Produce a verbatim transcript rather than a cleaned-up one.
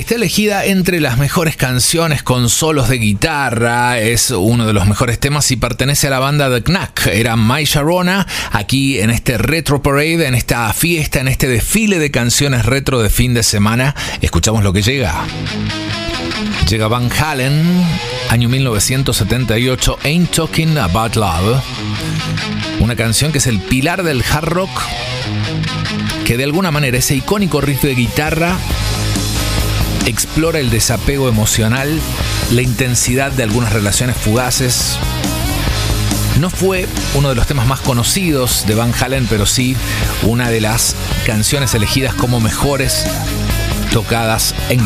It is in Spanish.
Está elegida entre las mejores canciones con solos de guitarra, es uno de los mejores temas y pertenece a la banda The Knack. Era My Sharona, aquí en este Retro Parade, en esta fiesta, en este desfile de canciones retro de fin de semana. Escuchamos lo que llega. Llega Van Halen, año mil novecientos setenta y ocho, Ain't Talking About Love. Una canción que es el pilar del hard rock, que de alguna manera ese icónico riff de guitarra explora el desapego emocional, la intensidad de algunas relaciones fugaces. No fue uno de los temas más conocidos de Van Halen, pero sí una de las canciones elegidas como mejores tocadas en